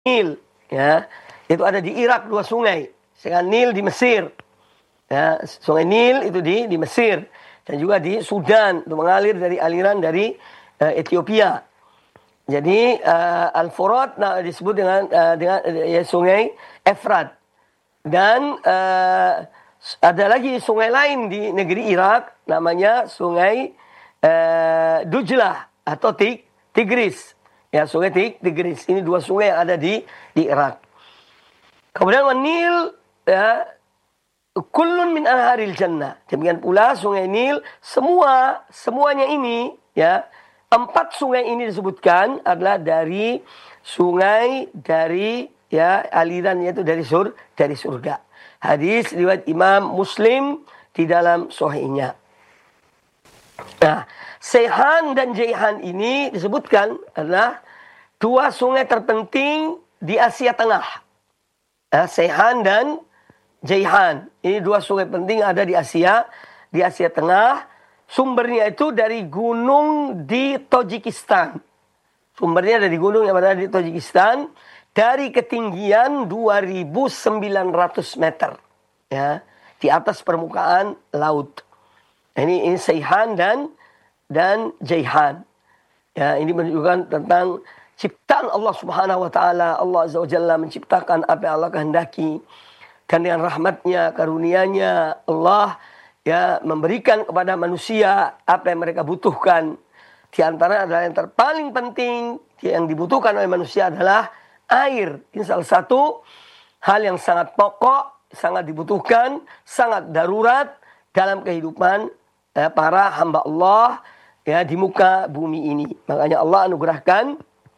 Nil, ya, itu ada di Irak 2 sungai. Sungai Nil di Mesir, ya, Sungai Nil itu di Mesir dan juga di Sudan, itu mengalir dari aliran dari Ethiopia. Jadi Al-Furat disebut dengan Sungai Efrat. Dan ada lagi sungai lain di negeri Irak namanya Sungai Dujlah atau Tigris. Ya, Sungai Tigris. Ini 2 sungai yang ada di Irak. Kemudian Nil, ya, kullun min anharil jannah. Demikian pula Sungai Nil, semuanya ini, ya, 4 sungai ini disebutkan adalah dari sungai dari, ya, alirannya itu dari surga. Hadis riwayat Imam Muslim di dalam sahihnya. Nah, Seyhan dan Jayhan ini disebutkan adalah 2 sungai terpenting di Asia Tengah. Seyhan dan Jayhan. Ini 2 sungai penting ada di Asia Tengah. Sumbernya itu dari gunung di Tajikistan. Sumbernya dari gunung yang berada di Tajikistan dari ketinggian 2.900 meter, ya, di atas permukaan laut. Ini Seyhan dan Jayhan. Ya, ini menunjukkan tentang ciptaan Allah Subhanahu wa taala. Allah Azza wa Jalla menciptakan apa yang Allah kehendaki. Dan dengan rahmatnya, karunia-Nya, Allah, ya, memberikan kepada manusia apa yang mereka butuhkan. Di antara adalah yang terpaling penting yang dibutuhkan oleh manusia adalah air. Ini salah satu hal yang sangat pokok, sangat dibutuhkan, sangat darurat dalam kehidupan para hamba Allah, ya, di muka bumi ini. Makanya Allah anugerahkan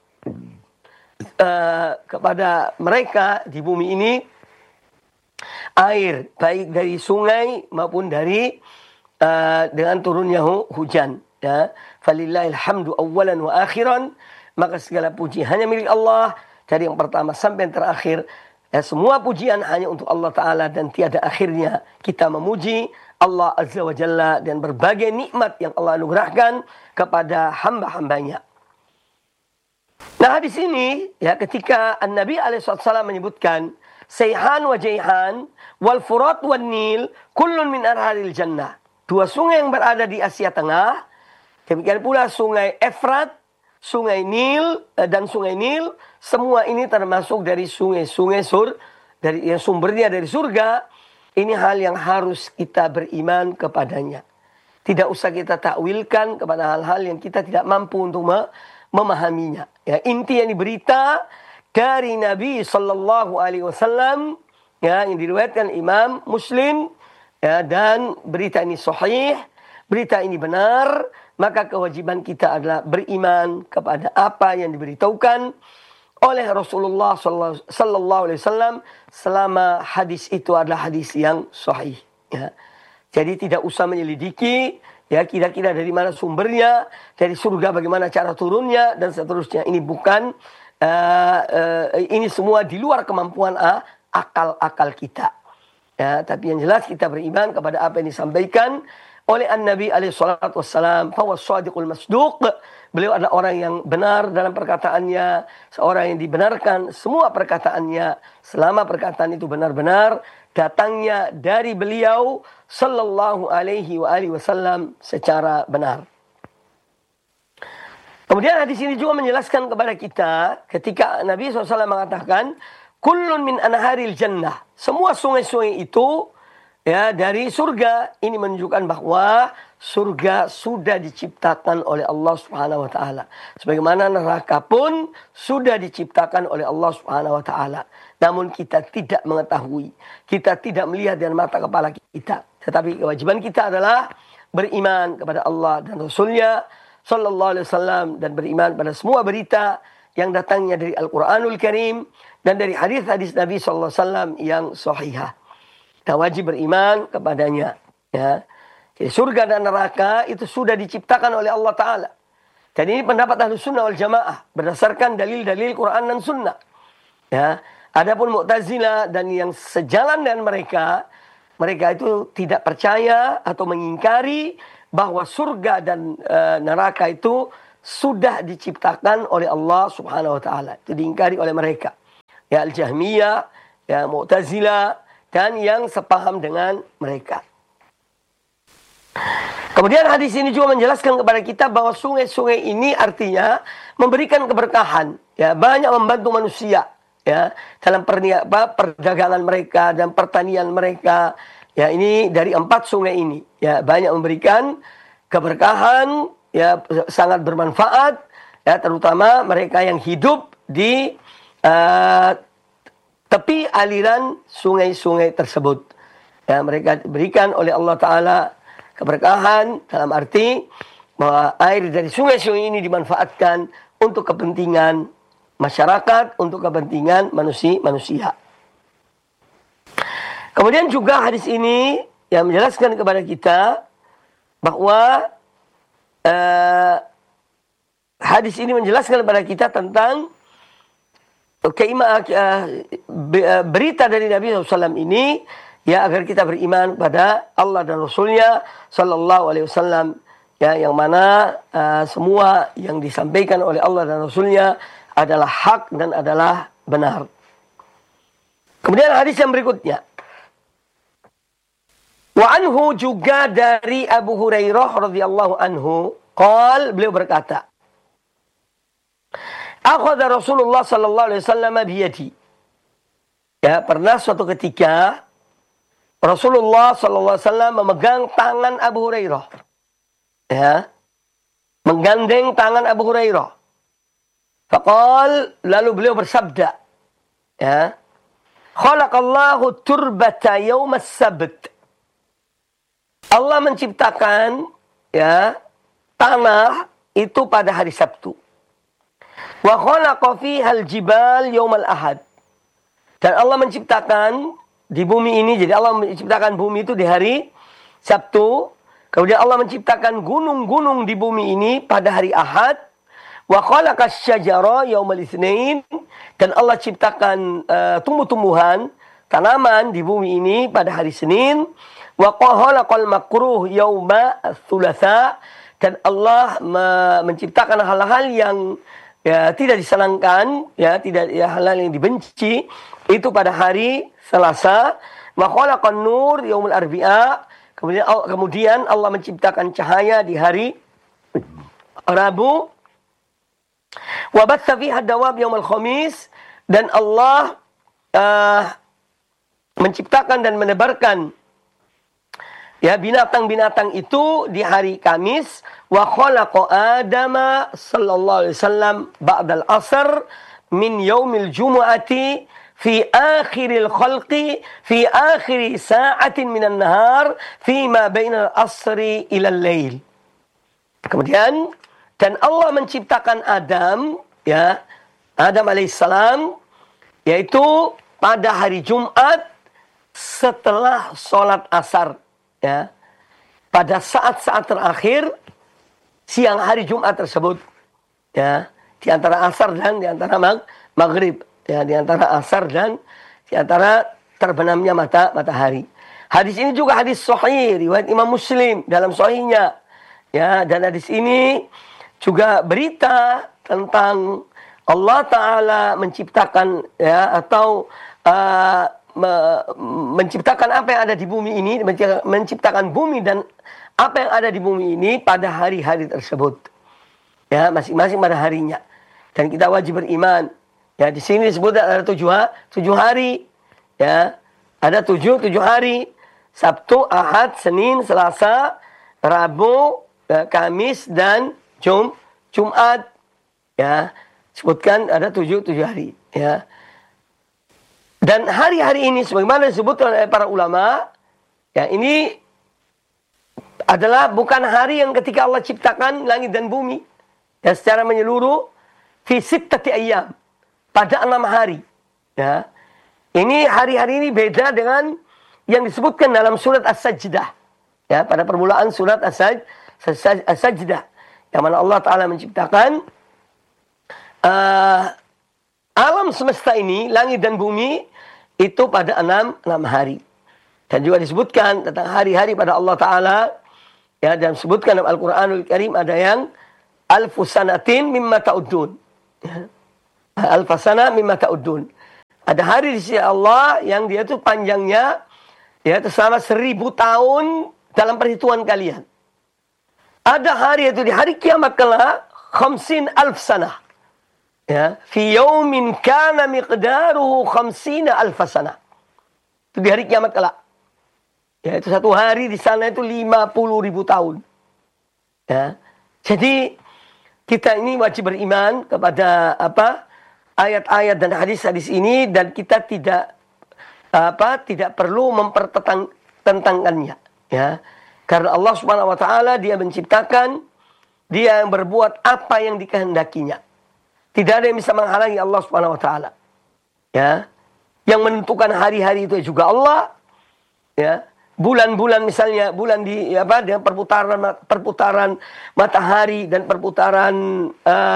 kepada mereka di bumi ini air, baik dari sungai maupun dari dengan turunnya hujan. Ya, falillahil hamdu awwalan wa akhiran. Maka segala puji hanya milik Allah dari yang pertama sampai yang terakhir. Ya, semua pujian hanya untuk Allah Ta'ala dan tiada akhirnya kita memuji Allah Azza wa Jalla dan berbagai nikmat yang Allah anugerahkan kepada hamba-hambanya. Nah, di sini, ya, ketika Nabi SAW menyebutkan Seyhan wa Jayhan wal Furat wan Nil kullun min anharil jannah. 2 sungai yang berada di Asia Tengah. Demikian pula Sungai Efrat, Sungai Nil dan Sungai Nil, semua ini termasuk dari sungai-sungai dari yang sumbernya dari surga. Ini hal yang harus kita beriman kepadanya. Tidak usah kita takwilkan kepada hal-hal yang kita tidak mampu untuk memahaminya. Ya, inti yang diberita dari Nabi Sallallahu Alaihi Wasallam, ya, yang diriwayatkan Imam Muslim, ya, dan berita ini sahih, berita ini benar. Maka kewajiban kita adalah beriman kepada apa yang diberitahukan oleh Rasulullah Sallallahu Alaihi Wasallam selama hadis itu adalah hadis yang sahih. Ya. Jadi tidak usah menyelidiki, ya, kira-kira dari mana sumbernya, dari surga bagaimana cara turunnya dan seterusnya. Ini bukan, ini semua di luar kemampuan akal kita. Ya, tapi yang jelas kita beriman kepada apa yang disampaikan oleh An-Nabi alaihi salatu wassalam. Fahuwa shadiqul masduq. Beliau adalah orang yang benar dalam perkataannya, seorang yang dibenarkan semua perkataannya selama perkataan itu benar-benar datangnya dari beliau sallallahu alaihi wasallam secara benar. Kemudian hadis ini juga menjelaskan kepada kita ketika Nabi SAW mengatakan kullun min anharil jannah. Semua sungai-sungai itu, ya, dari surga. Ini menunjukkan bahwa surga sudah diciptakan oleh Allah Subhanahu wa taala. Sebagaimana neraka pun sudah diciptakan oleh Allah Subhanahu wa taala. Namun kita tidak mengetahui, kita tidak melihat dengan mata kepala kita. Tetapi kewajiban kita adalah beriman kepada Allah dan Rasul-Nya sallallahu alaihi wasallam dan beriman pada semua berita yang datangnya dari Al-Qur'anul Karim dan dari hadis-hadis Nabi sallallahu alaihi wasallam yang sahihah. Kita wajib beriman kepadanya, ya. Jadi surga dan neraka itu sudah diciptakan oleh Allah Ta'ala. Dan ini pendapat Ahlus Sunnah wal Jamaah berdasarkan dalil-dalil Quran dan Sunnah. Ya. Adapun Mu'tazilah dan yang sejalan dengan mereka itu tidak percaya atau mengingkari bahwa surga dan neraka itu sudah diciptakan oleh Allah Subhanahu wa taala. Itu diingkari oleh mereka. ya Al-Jahmiyah, ya Mu'tazilah, dan yang sepaham dengan mereka. Kemudian hadis ini juga menjelaskan kepada kita bahwa sungai-sungai ini artinya memberikan keberkahan, ya, banyak membantu manusia, ya, dalam perdagangan mereka dan pertanian mereka. Ya, ini dari 4 sungai ini, ya, banyak memberikan keberkahan, ya, sangat bermanfaat, ya, terutama mereka yang hidup di tepi aliran sungai-sungai tersebut. Ya, mereka diberikan oleh Allah Ta'ala keberkahan dalam arti bahwa air dari sungai-sungai ini dimanfaatkan untuk kepentingan masyarakat, untuk kepentingan manusia. Kemudian juga hadis ini yang menjelaskan kepada kita bahwa hadis ini menjelaskan kepada kita tentang berita dari Nabi SAW ini, ya, agar kita beriman pada Allah dan Rasulnya Sallallahu Alaihi Wasallam, ya, yang mana semua yang disampaikan oleh Allah dan Rasulnya adalah hak dan adalah benar. Kemudian hadis yang berikutnya, wa anhu, juga dari Abu Hurairah radhiyallahu anhu, beliau berkata, akhadha Rasulullah sallallahu alaihi wasallam biyadi. Ya, pernah suatu ketika Rasulullah sallallahu alaihi wasallam memegang tangan Abu Hurairah. Ya. Menggandeng tangan Abu Hurairah. Faqal, lalu beliau bersabda, ya, khalaqallahu turbata yaumas sabt. Allah menciptakan, ya, tanah itu pada hari Sabtu. Wa khalaqa fihal jibal yaumal ahad. Dan Allah menciptakan di bumi ini, jadi Allah menciptakan bumi itu di hari Sabtu. Kemudian Allah menciptakan gunung-gunung di bumi ini pada hari Ahad. Wa khalaqas syajara yaumal itsnain. Dan Allah ciptakan tumbuh-tumbuhan, tanaman di bumi ini pada hari Senin. Wa khalaqal makruh yauma tsulatsa. Dan Allah menciptakan hal-hal yang, ya, tidak disenangkan, ya, tidak, ya, hal-hal yang dibenci itu pada hari Selasa. Wa khalaqan nur yaumul arbi'a. Kemudian Allah menciptakan cahaya di hari Rabu. Wa batsa fiha dawab yaumul khamis. Dan Allah menciptakan dan menebarkan, ya, binatang-binatang itu di hari Kamis. Wa khalaqa Adama sallallahu alaihi wasallam ba'dal asr min yaumil jumu'ati fi akhiril khalqi fi akhiri sa'atin minan nahar fi ma bainal asri ilal lail. Kemudian, dan Allah menciptakan Adam, ya, Adam alaihissalam, yaitu pada hari Jumat setelah sholat asar, ya, pada saat-saat terakhir siang hari Jumat tersebut, ya, di antara asar dan di antara maghrib, ya, di antara asar dan di antara terbenamnya matahari. Hadis ini juga hadis sahih riwayat Imam Muslim dalam sahihnya, ya, dan hadis ini juga berita tentang Allah Ta'ala menciptakan, ya, atau menciptakan apa yang ada di bumi ini, menciptakan bumi dan apa yang ada di bumi ini pada hari-hari tersebut, ya, masing-masing pada harinya. Dan kita wajib beriman. Ya, di sini disebut ada 7 hari, ya, ada 7 hari: Sabtu, Ahad, Senin, Selasa, Rabu, Kamis, dan Jumat. Ya, sebutkan ada 7 hari, ya. Dan hari-hari ini sebagaimana disebutkan oleh para ulama, ya, ini adalah bukan hari yang ketika Allah ciptakan langit dan bumi, ya, secara menyeluruh, fi sittati ayyam, pada 6 hari. Ya. Ini hari-hari ini beda dengan yang disebutkan dalam surat As-Sajdah. Ya, pada permulaan surat As-Sajdah, yang mana Allah Ta'ala menciptakan alam semesta ini, langit dan bumi, itu pada 6 hari. Dan juga disebutkan tentang hari-hari pada Allah Ta'ala, ya, dan disebutkan dalam Al-Quranul Karim ada yang alfu sanatin mimma ta'udun. Alfa sana mimma ta'udun. Ada hari di sisi Allah yang dia itu panjangnya ya selama 1000 tahun dalam perhitungan kalian. Ada hari itu di hari kiamat kelak 50,000 sanah. Ya, fi yaumin kana miqdaruhu 50,000 sanah. Itu di hari kiamat kelak. Ya, itu satu hari di sana itu 50.000 tahun. Ya. Jadi kita ini wajib beriman kepada ayat-ayat dan hadis-hadis ini, dan kita tidak perlu mempertentangkannya, ya. Karena Allah Subhanahu wa taala dia menciptakan, dia yang berbuat apa yang dikehendakinya. Tidak ada yang bisa menghalangi Allah Subhanahu wa taala. Ya. Yang menentukan hari-hari itu juga Allah, ya. Bulan-bulan misalnya, bulan dengan perputaran matahari dan perputaran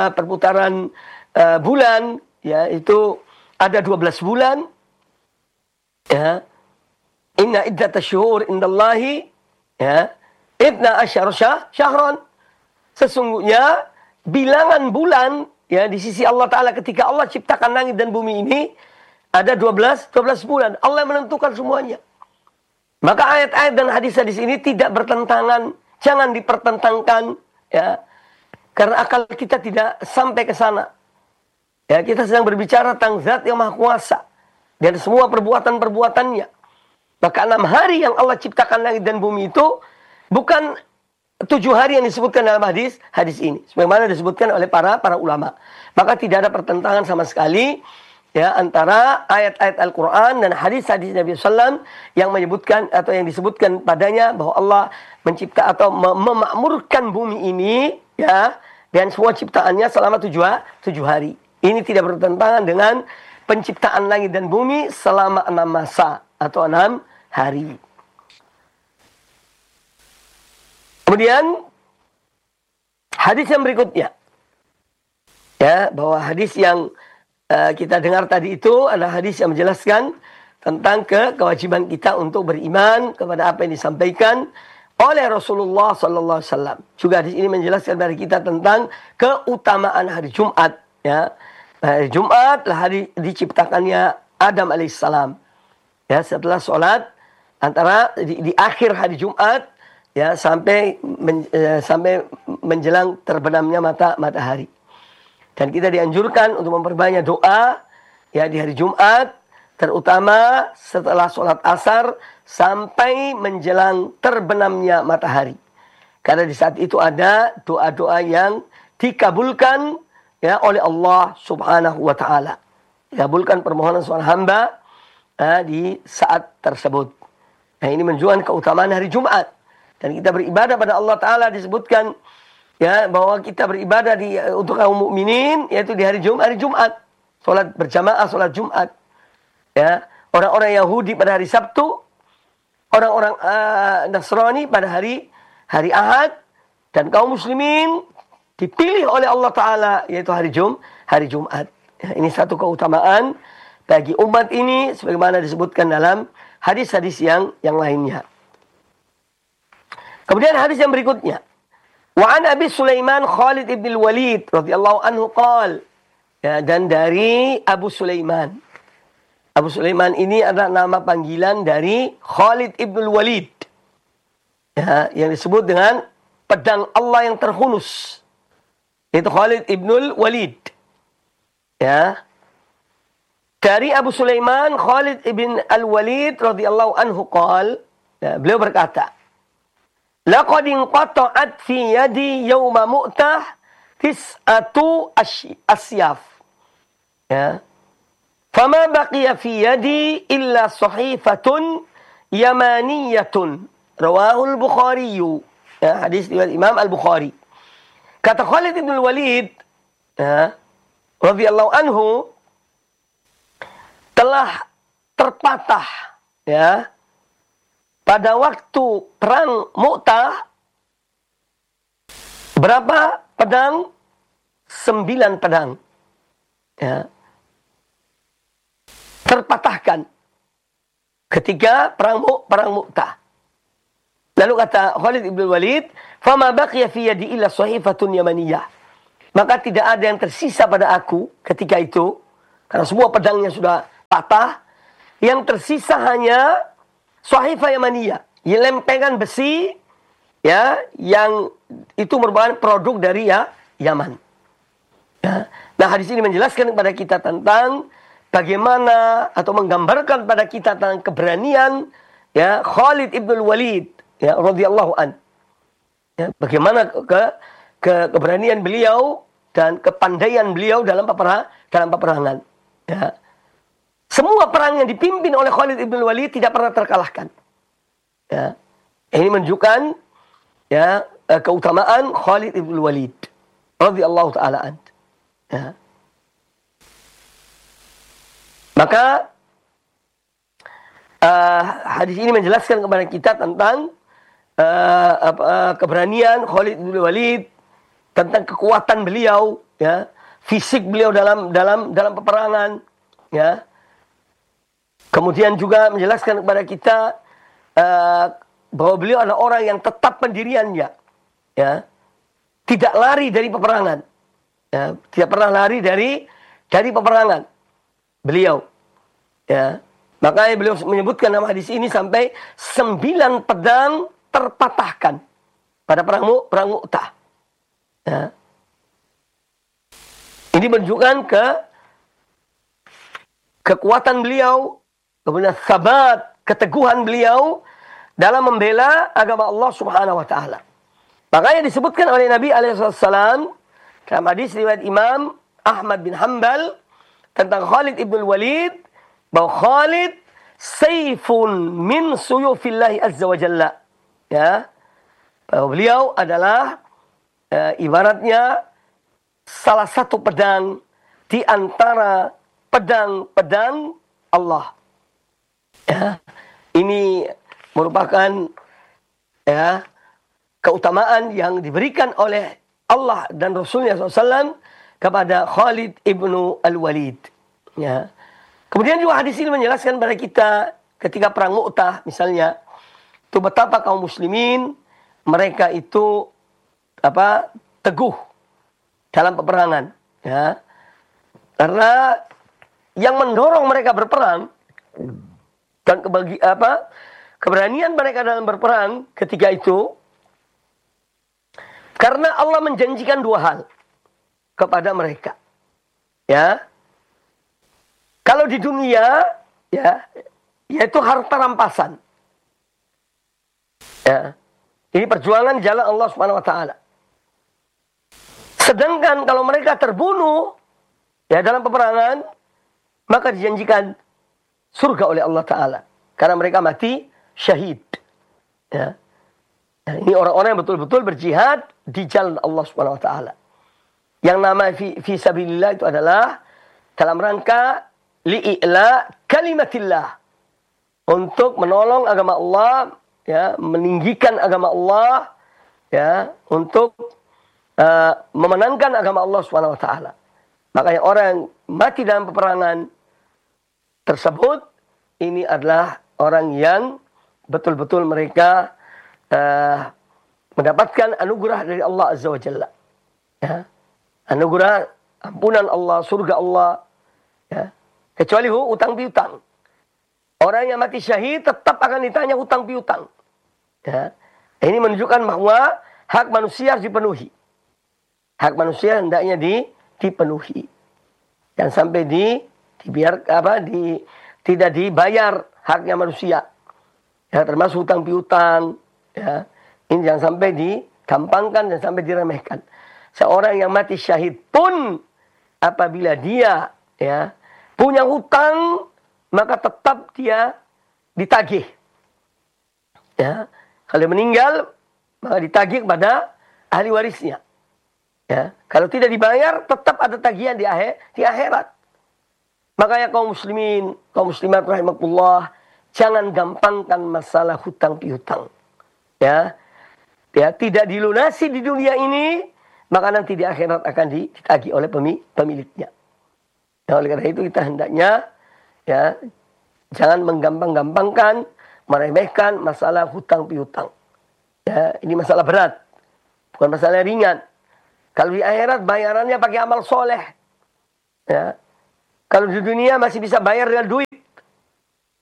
bulan, ya, itu ada 12 bulan. Ya. Inna iddatash syuhur indallahi, ya, 12 syahran. Sesungguhnya bilangan bulan, ya, di sisi Allah Ta'ala ketika Allah ciptakan langit dan bumi ini ada 12 bulan. Allah menentukan semuanya. Maka ayat-ayat dan hadis-hadis ini tidak bertentangan, jangan dipertentangkan, ya. Karena akal kita tidak sampai ke sana. Ya, kita sedang berbicara tentang Zat yang Maha Kuasa dan semua perbuatan-perbuatannya. Maka 6 hari yang Allah ciptakan langit dan bumi itu bukan 7 hari yang disebutkan dalam hadis ini, sebagaimana disebutkan oleh para ulama. Maka tidak ada pertentangan sama sekali, ya, antara ayat-ayat Al-Quran dan hadis-hadis Nabi SAW yang menyebutkan atau yang disebutkan padanya bahwa Allah mencipta atau memakmurkan bumi ini, ya, dan semua ciptaannya selama 7 hari. Ini tidak bertentangan dengan penciptaan langit dan bumi selama 6 masa atau 6 hari. Kemudian hadis yang berikutnya, ya, bahwa hadis yang kita dengar tadi itu adalah hadis yang menjelaskan tentang kewajiban kita untuk beriman kepada apa yang disampaikan oleh Rasulullah Sallallahu Alaihi Wasallam. Juga hadis ini menjelaskan kepada kita tentang keutamaan hari Jumat. Ya, hari Jumat lah hari diciptakannya Adam alaihissalam. Ya, setelah sholat antara di akhir hari Jumat, ya, sampai menjelang terbenamnya matahari. Dan kita dianjurkan untuk memperbanyak doa, ya, di hari Jumat, terutama setelah sholat asar sampai menjelang terbenamnya matahari. Karena di saat itu ada doa-doa yang dikabulkan, ya, oleh Allah Subhanahu wa taala. Dikabulkan permohonan seorang hamba di saat tersebut. Nah, ini menunjukkan keutamaan hari Jumat. Dan kita beribadah pada Allah Ta'ala disebutkan, ya, bahwa kita beribadah untuk kaum mukminin yaitu di hari Jumat. Salat berjamaah, salat Jumat. Ya, orang-orang Yahudi pada hari Sabtu, orang-orang Nasrani pada hari Ahad, dan kaum muslimin dipilih oleh Allah Ta'ala yaitu hari Jumat. Ya, ini satu keutamaan bagi umat ini sebagaimana disebutkan dalam hadis-hadis yang lainnya. Kemudian hadis yang berikutnya. Wa an Abi Sulaiman Khalid ibn al-Walid radhiyallahu anhu qala, ya, dan dari Abu Sulaiman. Abu Sulaiman ini adalah nama panggilan dari Khalid ibn al-Walid. Ya, yang disebut dengan pedang Allah yang terhunus. Itu Khalid ibn al-Walid. Ya. Dari Abu Sulaiman Khalid ibn al-Walid radhiyallahu anhu qala, ya, beliau berkata, laqad inqata'at fi yadi yawma Mu'tah tis'atu asyaf. Ya. Fama baqiya fi yadi illa sahifatun yamaniyatun. Rawahul Bukhari. Ya, hadis riwayat Imam Al-Bukhari. Kata Khalid bin Walid, ya, radhiyallahu anhu, telah terpatah, ya, pada waktu perang Mu'tah berapa pedang? 9 pedang. Ya. Terpatahkan ketika perang Mu'tah. Lalu kata Khalid ibn Walid, "Fama baqiya fi yadi illa sahifatun yamaniyah." Maka tidak ada yang tersisa pada aku ketika itu, karena semua pedangnya sudah patah, yang tersisa hanya Sahifah Yamaniyah, lempengan besi ya, yang itu merupakan produk dari Yaman. Ya. Nah, hadis ini menjelaskan kepada kita tentang bagaimana atau menggambarkan pada kita tentang keberanian ya Khalid ibn Walid ya radhiyallahu an. Ya, bagaimana keberanian beliau dan kepandaian beliau dalam peperangan. Ya. Semua perang yang dipimpin oleh Khalid ibn Walid tidak pernah terkalahkan. Ya. Ini menunjukkan ya keutamaan Khalid ibn Walid radhiyallahu taala an. Ya. Maka hadis ini menjelaskan kepada kita tentang keberanian Khalid ibn Walid, tentang kekuatan beliau, ya, fisik beliau dalam peperangan, ya. Kemudian juga menjelaskan kepada kita bahwa beliau adalah orang yang tetap pendiriannya, ya, tidak lari dari peperangan, ya, tidak pernah lari dari peperangan beliau, ya. Makanya beliau menyebutkan dalam hadis ini sampai 9 pedang terpatahkan pada perang Mu'tah. Ya. Ini menunjukkan kekuatan beliau, kemudian sabat, keteguhan beliau dalam membela agama Allah Subhanahu wa taala. Makanya disebutkan oleh Nabi alaihissalam dalam hadis riwayat Imam Ahmad bin Hanbal tentang Khalid ibn Walid, bahwa Khalid sayfun min suyufillahi azza wa jalla. Ya. Bahwa beliau adalah ibaratnya salah satu pedang di antara pedang-pedang Allah. Ya. Ini merupakan ya keutamaan yang diberikan oleh Allah dan Rasulnya SAW kepada Khalid ibnu Al-Walid. Ya. Kemudian juga hadis ini menjelaskan kepada kita ketika perang Mu'tah misalnya, itu betapa kaum muslimin mereka itu teguh dalam peperangan, ya. Karena yang mendorong mereka berperang dan keberanian mereka dalam berperang ketika itu, karena Allah menjanjikan 2 hal kepada mereka, ya. Kalau di dunia, ya, yaitu harta rampasan. Ya. Ini perjuangan jalan Allah Subhanahu wa taala. Sedangkan kalau mereka terbunuh ya dalam peperangan, maka dijanjikan surga oleh Allah taala karena mereka mati syahid. Ya. Nah, ini orang-orang yang betul-betul berjihad di jalan Allah Subhanahu wa taala. Yang nama fi sabilillah itu adalah dalam rangka li'ila kalimatillah, untuk menolong agama Allah, ya, meninggikan agama Allah, ya, untuk memenangkan agama Allah Subhanahu wa taala. Makanya orang yang mati dalam peperangan tersebut ini adalah orang yang betul-betul mereka mendapatkan anugerah dari Allah Azza wa Jalla. Ya. Anugerah ampunan Allah, surga Allah, ya. Kecuali utang piutang. Orang yang mati syahid tetap akan ditanya hutang piutang. Ya. Ini menunjukkan bahwa hak manusia harus dipenuhi. Hak manusia hendaknya dipenuhi. Jangan sampai tidak dibayar haknya manusia. Ya, termasuk hutang piutang. Ya. Ini jangan sampai digampangkan dan sampai diremehkan. Seorang yang mati syahid pun apabila dia ya punya hutang, maka tetap dia ditagih. Ya, kalau meninggal, maka ditagih kepada ahli warisnya. Ya, kalau tidak dibayar, tetap ada tagihan di akhirat. Makanya kaum muslimin, kaum muslimat rahimakumullah, jangan gampangkan masalah hutang piutang. Ya, tidak dilunasi di dunia ini, maka nanti di akhirat akan ditagih oleh pemiliknya. Nah, oleh karena itu kita hendaknya ya jangan menggampang-gampangkan, meremehkan masalah hutang piutang. Ya, ini masalah berat, bukan masalah ringan. Kalau di akhirat bayarannya pakai amal soleh. Ya. Kalau di dunia masih bisa bayar dengan duit.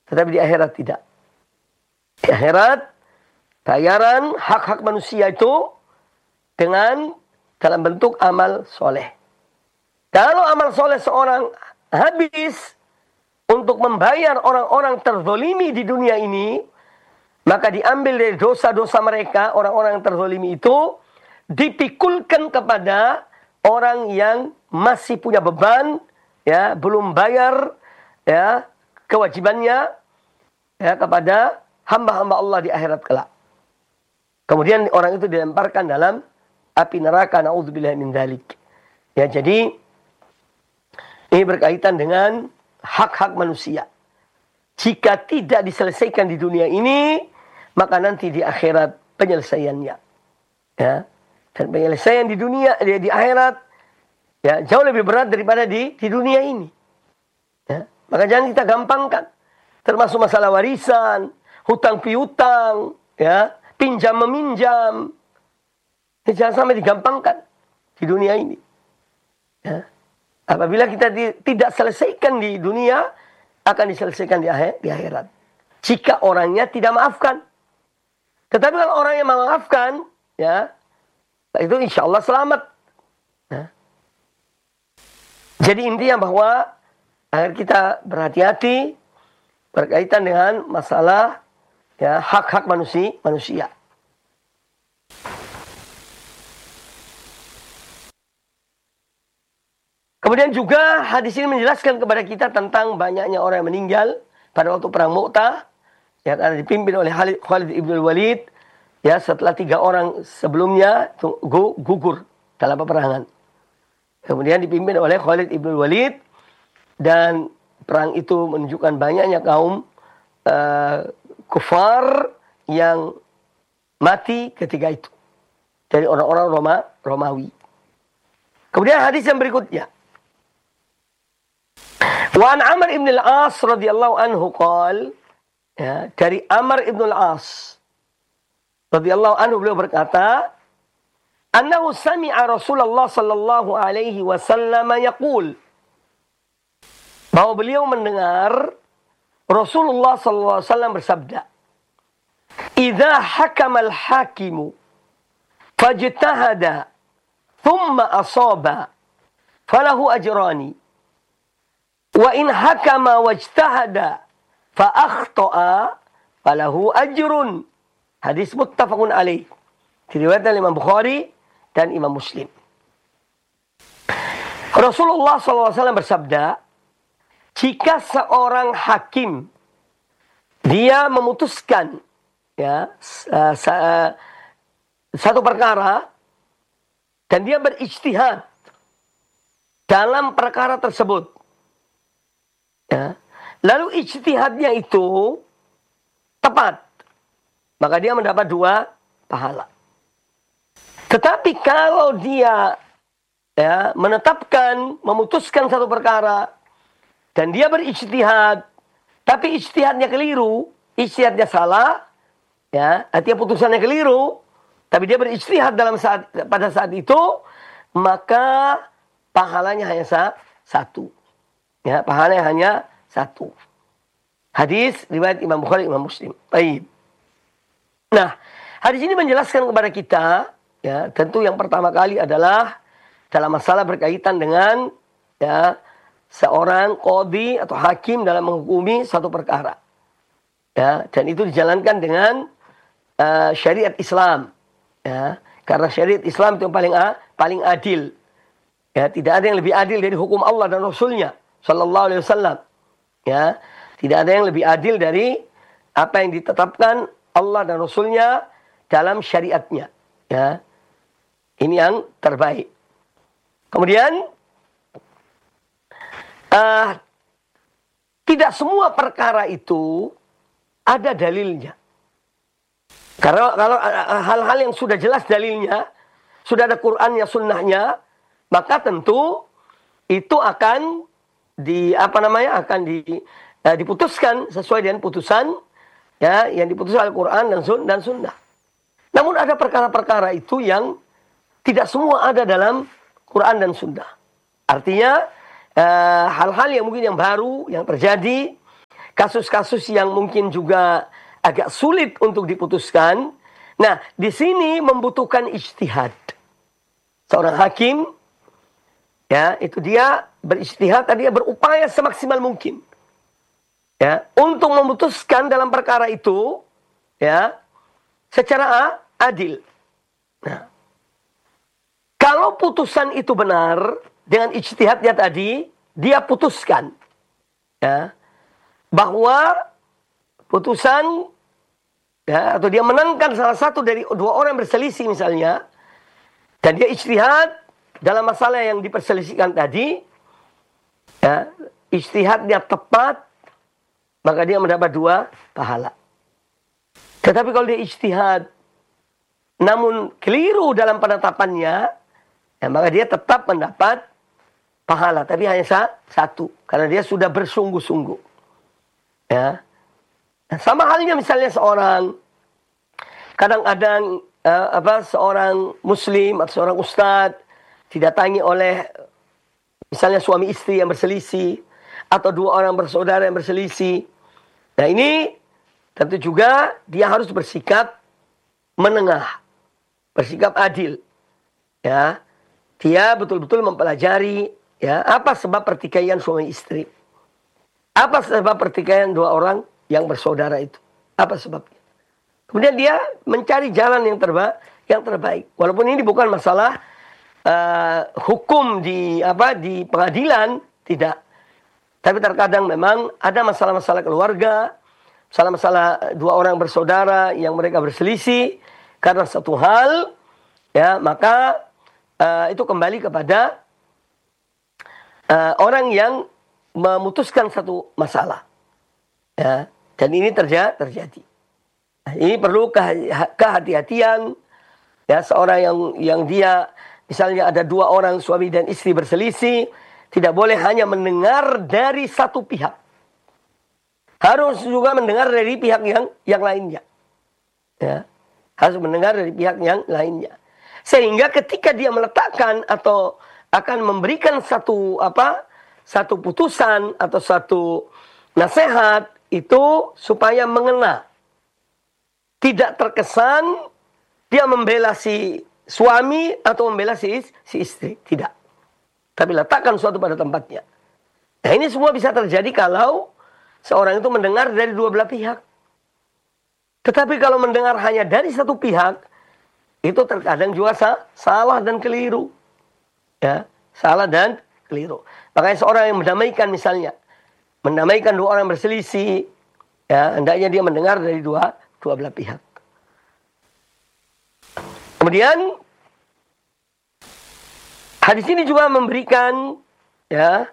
Tetapi di akhirat tidak. Di akhirat, bayaran hak-hak manusia itu dengan dalam bentuk amal soleh. Kalau amal soleh seorang habis untuk membayar orang-orang terzolimi di dunia ini, maka diambil dari dosa-dosa mereka, orang-orang yang terzolimi itu, dipikulkan kepada orang yang masih punya beban, ya, belum bayar, ya, kewajibannya, ya, kepada hamba-hamba Allah di akhirat kelak. Kemudian orang itu dilemparkan dalam api neraka, na'udzubillah min dzalik. Ya, jadi ini berkaitan dengan hak-hak manusia. Jika tidak diselesaikan di dunia ini, maka nanti di akhirat penyelesaiannya. Ya. Dan penyelesaian di dunia, di akhirat, ya, jauh lebih berat daripada di dunia ini. Ya. Maka jangan kita gampangkan. Termasuk masalah warisan, hutang piutang, ya, pinjam meminjam. Ya, jangan sampai digampangkan di dunia ini. Ya. Apabila kita tidak selesaikan di dunia, akan diselesaikan di akhirat. Jika orangnya tidak maafkan. Tetapi kalau orang yang memaafkan, ya, itu insya Allah selamat. Ya. Jadi intinya bahwa agar kita berhati-hati berkaitan dengan masalah, ya, hak-hak manusia. Kemudian juga hadis ini menjelaskan kepada kita tentang banyaknya orang yang meninggal pada waktu perang Mu'tah, ya, karena dipimpin oleh Khalid ibn Walid, ya, setelah 3 orang sebelumnya gugur dalam peperangan. Kemudian dipimpin oleh Khalid ibn Walid, dan perang itu menunjukkan banyaknya kaum kufar yang mati ketika itu dari orang-orang Romawi. Kemudian hadis yang berikutnya, wa an Amr ibn al-As radhiyallahu anhu qala, ya, dari Amr ibn al-As radhiyallahu anhu, beliau berkata, annahu sami'a Rasulullah sallallahu alaihi wasallam yaqul, bahwa beliau mendengar Rasulullah sallallahu alaihi wasallam bersabda, idza hakama al-hakimu fajtahada thumma asaba falahu ajrani, wa in hakama wajtahada fa akhta'a falahu ajrun. Hadis muttafaqun alaih. Diriwayatkan Imam Bukhari dan Imam Muslim. Rasulullah SAW bersabda, jika seorang hakim dia memutuskan, ya, satu perkara dan dia berijtihad dalam perkara tersebut, ya, lalu ijtihadnya itu tepat, maka dia mendapat 2 pahala. Tetapi kalau dia, ya, menetapkan, memutuskan satu perkara dan dia berijtihad, tapi ijtihadnya keliru, ijtihadnya salah, ya, artinya putusannya keliru, tapi dia berijtihad pada saat itu, maka pahalanya hanya 1. Ya, pahalanya hanya 1. Hadis riwayat Imam Bukhari, Imam Muslim. Baik. Nah, hadis ini menjelaskan kepada kita, ya, tentu yang pertama kali adalah dalam masalah berkaitan dengan, ya, seorang qadhi atau hakim dalam menghukumi satu perkara. Ya, dan itu dijalankan dengan syariat Islam. Ya, karena syariat Islam itu yang paling adil. Ya, tidak ada yang lebih adil dari hukum Allah dan Rasulnya sallallahu alaihi wasallam. Ya, tidak ada yang lebih adil dari apa yang ditetapkan Allah dan Rasulnya dalam syariatnya. Ya, ini yang terbaik. Kemudian tidak semua perkara itu ada dalilnya. Karena kalau hal-hal yang sudah jelas dalilnya, sudah ada Qur'annya, sunnahnya, maka tentu itu akan diputuskan sesuai dengan putusan, ya, yang diputuskan Al-Qur'an dan sunnah. Namun ada perkara-perkara itu yang tidak semua ada dalam Qur'an dan sunnah. Artinya hal-hal yang mungkin yang baru yang terjadi, kasus-kasus yang mungkin juga agak sulit untuk diputuskan. Nah, di sini membutuhkan ijtihad. Seorang hakim, ya, itu dia berijtihad, dia berupaya semaksimal mungkin, ya, untuk memutuskan dalam perkara itu, ya, secara adil. Nah, kalau putusan itu benar dengan ijtihadnya tadi, dia putuskan, ya, bahwa putusan, ya, atau dia menangkan salah satu dari dua orang yang berselisih misalnya, dan dia ijtihad dalam masalah yang diperselisihkan tadi, ya, ijtihadnya tepat, maka dia mendapat 2 pahala. Tetapi kalau dia ijtihad namun keliru dalam penetapannya, ya, maka dia tetap mendapat pahala, tapi hanya 1, karena dia sudah bersungguh-sungguh. Ya. Nah, sama halnya misalnya seorang, kadang-kadang seorang muslim atau seorang ustadz didatangi oleh misalnya suami istri yang berselisih, atau 2 orang bersaudara yang berselisih. Nah, ini tentu juga dia harus bersikap menengah, bersikap adil. Ya, dia betul-betul mempelajari, ya, apa sebab pertikaian suami istri, apa sebab pertikaian 2 orang yang bersaudara itu, apa sebabnya. Kemudian dia mencari jalan yang terbaik. Walaupun ini bukan masalah hukum di pengadilan, tidak. Tapi terkadang memang ada masalah-masalah keluarga, masalah-masalah 2 orang bersaudara yang mereka berselisih karena satu hal, ya, maka itu kembali kepada orang yang memutuskan satu masalah, ya, dan ini terjadi. Ini perlu kehati-hatian, ya, seorang yang dia misalnya ada 2 orang suami dan istri berselisih, tidak boleh hanya mendengar dari satu pihak, harus juga mendengar dari pihak yang lainnya, ya, harus mendengar dari pihak yang lainnya, sehingga ketika dia meletakkan atau akan memberikan satu putusan atau satu nasihat itu supaya mengena. Tidak terkesan dia membela si suami atau membela si istri. Tidak. Tapi letakkan suatu pada tempatnya. Nah, ini semua bisa terjadi kalau seorang itu mendengar dari 2 belah pihak. Tetapi kalau mendengar hanya dari satu pihak, itu terkadang juga salah dan keliru. Ya, salah dan keliru. Makanya seorang yang mendamaikan misalnya, mendamaikan 2 orang berselisih, ya, hendaknya dia mendengar dari dua belah pihak. Kemudian hadis ini juga memberikan, ya,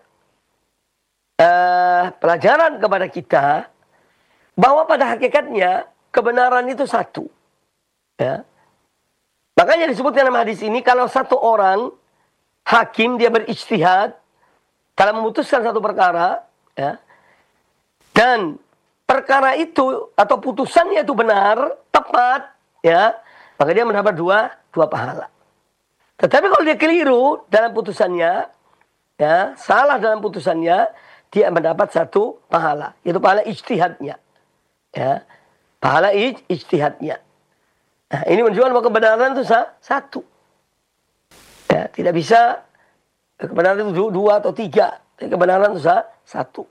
pelajaran kepada kita bahwa pada hakikatnya kebenaran itu satu. Ya. Makanya disebutkan dalam hadis ini kalau satu orang hakim dia berijtihad dalam memutuskan satu perkara, ya, dan perkara itu atau putusannya itu benar, tepat, ya, maka dia mendapat dua pahala. Tetapi kalau dia keliru dalam putusannya, ya, salah dalam putusannya, dia mendapat 1 pahala, yaitu pahala ijtihadnya, ya, pahala ijtihadnya. Nah, ini menunjukkan bahwa kebenaran itu satu, ya, tidak bisa kebenaran itu 2 atau 3, kebenaran itu satu.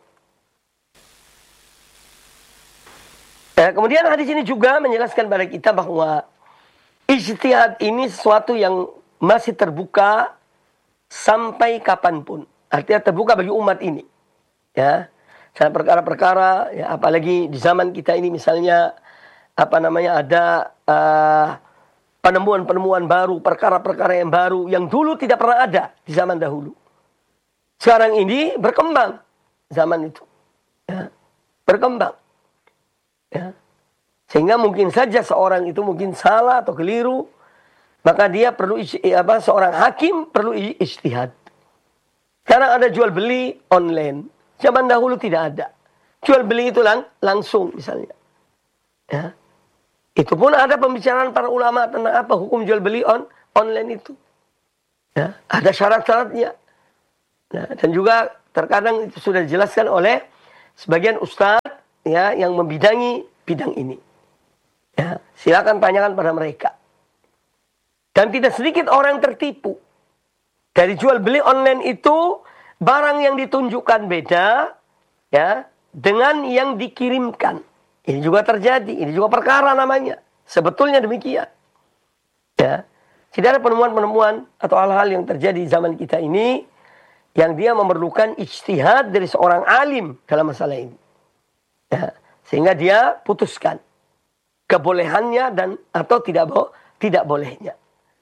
Kemudian hadis ini juga menjelaskan pada kita bahwa ijtihad ini sesuatu yang masih terbuka sampai kapanpun. Artinya terbuka bagi umat ini. Ya, dalam perkara-perkara, ya, apalagi di zaman kita ini misalnya ada penemuan-penemuan baru, perkara-perkara yang baru yang dulu tidak pernah ada di zaman dahulu. Sekarang ini berkembang zaman itu, ya, berkembang. Ya. Sehingga mungkin saja seorang itu mungkin salah atau keliru, maka dia perlu seorang hakim perlu ijtihad. Sekarang ada jual beli online. Zaman dahulu tidak ada. Jual beli itu langsung misalnya. Ya. Itu pun ada pembicaraan para ulama tentang apa hukum jual beli online itu. Ya. Ada syarat-syaratnya. Nah, dan juga terkadang itu sudah dijelaskan oleh sebagian ustaz ya yang membidangi bidang ini. Ya, silakan tanyakan pada mereka. Dan tidak sedikit orang tertipu. Dari jual beli online itu barang yang ditunjukkan beda ya dengan yang dikirimkan. Ini juga terjadi, ini juga perkara namanya. Sebetulnya demikian. Ya. Jadi ada penemuan-penemuan atau hal-hal yang terjadi di zaman kita ini yang dia memerlukan ijtihad dari seorang alim dalam masalah ini. Ya. Sehingga dia putuskan kebolehannya dan atau tidak bolehnya.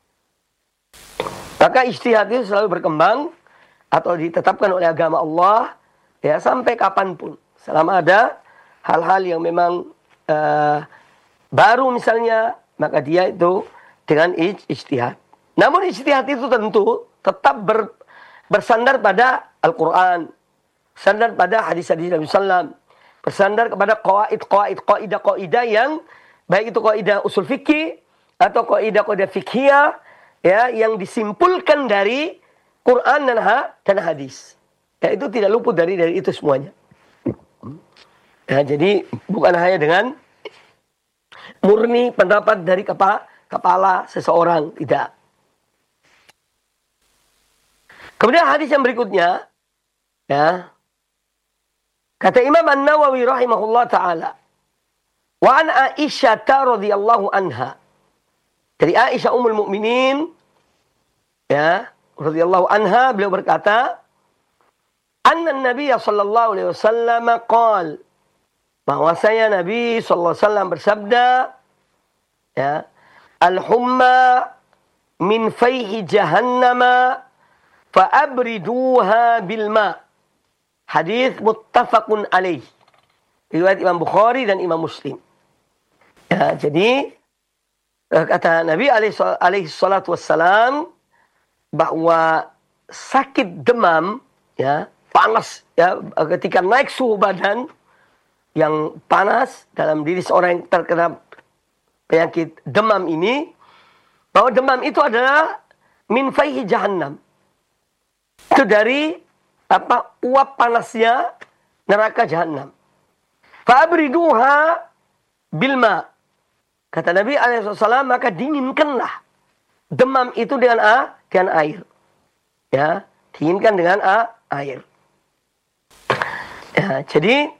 Maka ijtihad itu selalu berkembang atau ditetapkan oleh agama Allah ya sampai kapanpun. Selama ada hal-hal yang memang baru misalnya, maka dia itu dengan ijtihad. Namun ijtihad itu tentu tetap bersandar pada Al-Quran, bersandar pada hadis-hadis Nabi SAW, bersandar kepada kaidah yang baik itu kaidah usul fikih atau kaidah fikhiyah ya yang disimpulkan dari Quran dan hadis. Ya, itu tidak luput dari itu semuanya. Ya, jadi bukan hanya dengan murni pendapat dari kepala seseorang, tidak. Kemudian hadis yang berikutnya, ya, kata Imam An-Nawawi rahimahullah taala, wa an Aisyah radhiyallahu anha, dari Aisyah ummul mukminin, ya, radhiyallahu anha, beliau berkata, anna Nabi sallallahu alaihi wasallam qaal, bahwasanya Nabi sallallahu alaihi wasallam bersabda, ya, al-humma min fayhi jahannama fa'abriduha bil ma. Hadis muttafaqun alaih. Riwayat Imam Bukhari dan Imam Muslim. Ya, jadi kata Nabi alaihi salatu wassalam bahwa sakit demam, ya, panas, ya, ketika naik suhu badan yang panas dalam diri seorang yang terkena penyakit demam ini, bahwa demam itu adalah min faihi jahannam. Itu dari uap panasnya neraka jahannam. Fa'abriduha bilma. Kata Nabi alaihissalam, maka dinginkanlah demam itu dengan air. Ya, dinginkan dengan air. Ya, jadi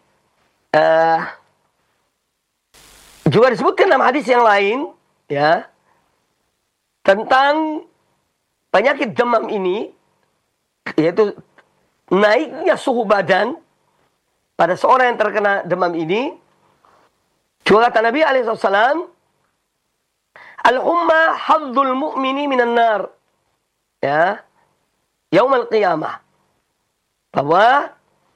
juga disebutkan dalam hadis yang lain, ya, tentang penyakit demam ini, yaitu naiknya suhu badan pada seorang yang terkena demam ini. Juga kata Nabi alaihissalam, al-humma hadzul mu'mini minan nar, ya, yaumul qiyamah, bahwa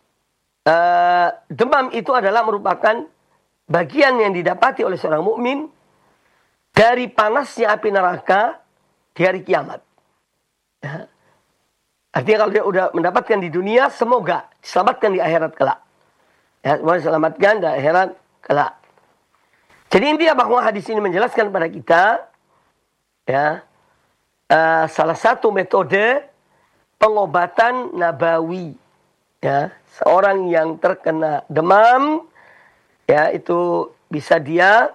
demam itu adalah merupakan bagian yang didapati oleh seorang mukmin dari panasnya api neraka di hari kiamat. Ya. Artinya kalau dia sudah mendapatkan di dunia, semoga diselamatkan di akhirat kelak. Ya, semoga diselamatkan di akhirat kelak. Jadi intinya bahwa hadis ini menjelaskan kepada kita, ya, salah satu metode pengobatan nabawi, ya, seorang yang terkena demam, ya, itu bisa dia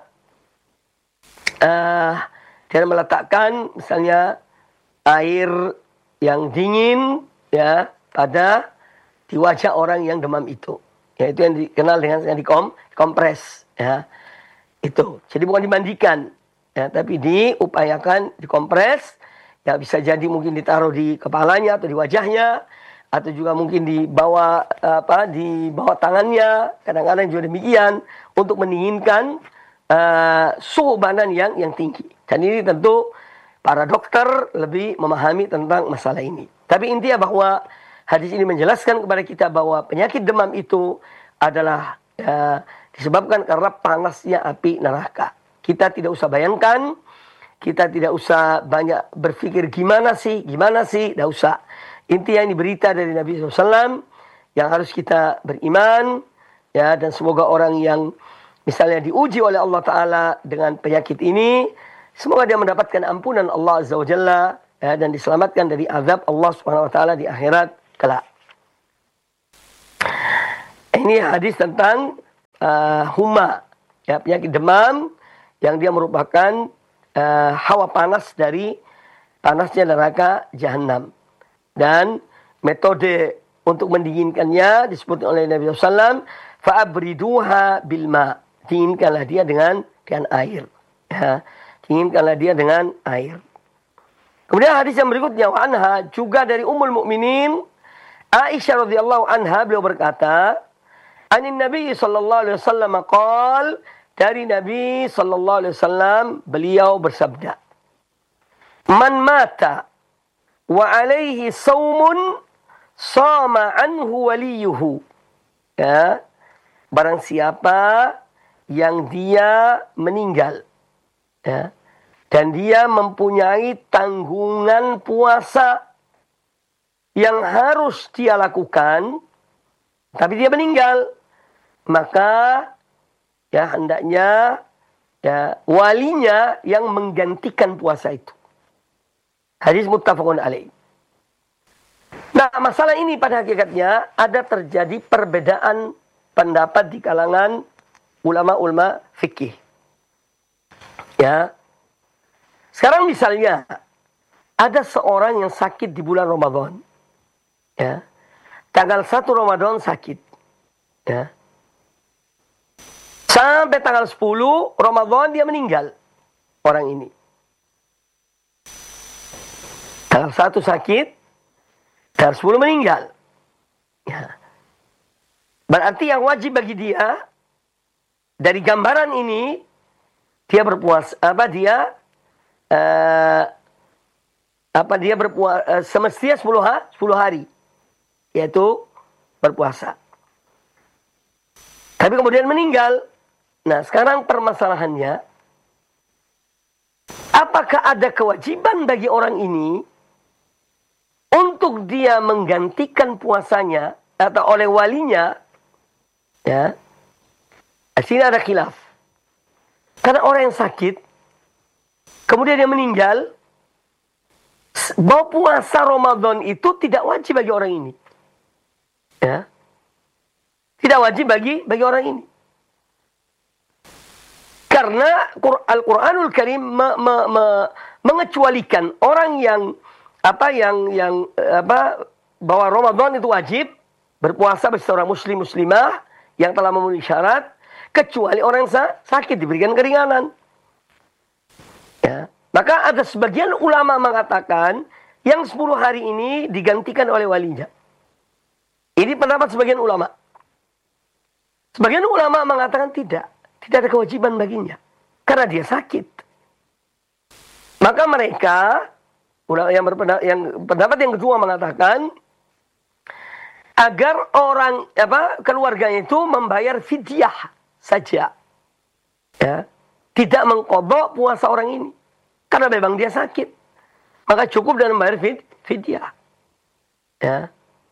meletakkan misalnya air yang dingin, ya, pada di wajah orang yang demam itu. Ya, itu yang dikenal dengan yang dikompres, ya. Itu. Jadi bukan dimandikan, ya, tapi diupayakan dikompres. Ya, bisa jadi mungkin ditaruh di kepalanya atau di wajahnya, atau juga mungkin di bawah tangannya. Kadang-kadang juga demikian untuk mendinginkan suhu badan yang tinggi. Dan ini tentu para dokter lebih memahami tentang masalah ini. Tapi intinya bahwa hadis ini menjelaskan kepada kita bahwa penyakit demam itu adalah disebabkan karena panasnya api neraka. Kita tidak usah bayangkan, kita tidak usah banyak berpikir gimana sih, tidak usah. Intinya ini berita dari Nabi SAW yang harus kita beriman, ya, dan semoga orang yang misalnya diuji oleh Allah Ta'ala dengan penyakit ini, semoga dia mendapatkan ampunan Allah Azza wa Jalla, ya, dan diselamatkan dari azab Allah Subhanahu wa Ta'ala di akhirat kelak. Ini hadis tentang huma, ya, penyakit demam yang dia merupakan hawa panas dari panasnya neraka jahanam. Dan metode untuk mendinginkannya disebut oleh Nabi SAW, fa'abriduha bilma, dinginkanlah dia dengan air. Ya, dinginkanlah dia dengan air. Kemudian hadis yang berikutnya, wa anha, juga dari Ummul Mukminin Aisyah radhiyallahu anha, beliau berkata, anin Nabi sallallahu alaihi wasallam qol, dari Nabi sallallahu alaihi wasallam beliau bersabda, man mata wa alaihi saumun sama anhu waliyuhu. Ya, barang siapa yang dia meninggal, ya, dan dia mempunyai tanggungan puasa yang harus dia lakukan, tapi dia meninggal, maka ya hendaknya ya walinya yang menggantikan puasa itu. Hadis muttafaqun alaih. Nah, masalah ini pada hakikatnya ada terjadi perbedaan pendapat di kalangan ulama-ulama fikih. Ya. Sekarang misalnya ada seorang yang sakit di bulan Ramadan. Ya. Tanggal 1 Ramadan sakit. Ya. Sampai tanggal 10 Ramadan dia meninggal. Orang ini. Tanggal 1 sakit, tanggal 10 meninggal. Ya. Berarti yang wajib bagi dia dari gambaran ini, dia berpuasa, dia berpuasa semestinya 10 hari, yaitu berpuasa. Tapi kemudian meninggal. Nah, sekarang permasalahannya, apakah ada kewajiban bagi orang ini untuk dia menggantikan puasanya atau oleh walinya? Ya, di sini ada khilaf. Karena orang yang sakit, kemudian dia meninggal, bahwa puasa Ramadan itu tidak wajib bagi orang ini. Ya. Tidak wajib bagi orang ini. Karena Al-Quranul Karim mengecualikan orang yang bahwa Ramadan itu wajib berpuasa bagi seorang muslim muslimah yang telah memenuhi syarat, kecuali orang yang sakit diberikan keringanan. Ya. Maka ada sebagian ulama mengatakan yang 10 hari ini digantikan oleh walinya. Ini pendapat sebagian ulama. Sebagian ulama mengatakan tidak ada kewajiban baginya karena dia sakit. Maka mereka pendapat yang kedua mengatakan agar orang keluarganya itu membayar fidyah saja. Ya, tidak mengqadha puasa orang ini karena memang dia sakit. Maka cukup dan membayar fidyah. Ya.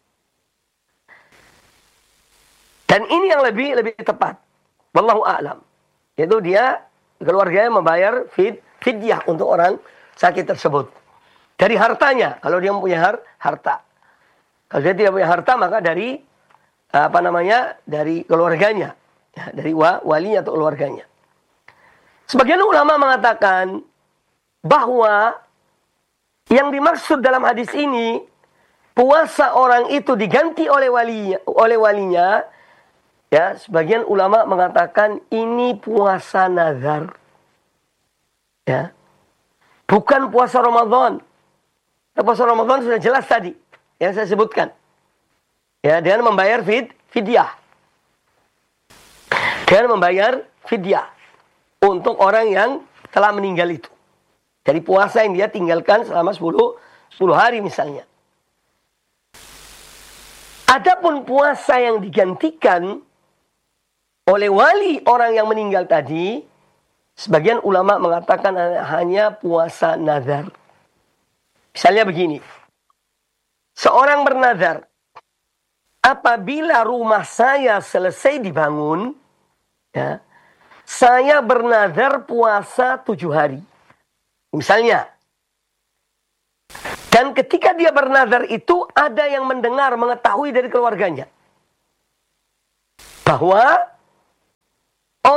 Dan ini yang lebih tepat. Wallahu a'lam. Yaitu dia keluarganya membayar fidyah untuk orang sakit tersebut. Dari hartanya, kalau dia mempunyai harta. Kalau dia tidak punya harta, maka dari dari keluarganya, ya, dari walinya atau keluarganya. Sebagian ulama mengatakan bahwa yang dimaksud dalam hadis ini, puasa orang itu diganti oleh walinya. Ya, sebagian ulama mengatakan ini puasa nazar. Ya. Bukan puasa Ramadan. Puasa Ramadan sudah jelas tadi yang saya sebutkan. Ya, dengan membayar fidyah. Dengan membayar fidyah untuk orang yang telah meninggal itu. Dari puasa yang dia tinggalkan selama 10 hari misalnya. Adapun puasa yang digantikan oleh wali orang yang meninggal tadi, sebagian ulama mengatakan hanya puasa nazar. Misalnya begini, seorang bernazar, apabila rumah saya selesai dibangun, ya, saya bernazar puasa 7 hari. Misalnya. Dan ketika dia bernazar itu, ada yang mendengar, mengetahui dari keluarganya bahwa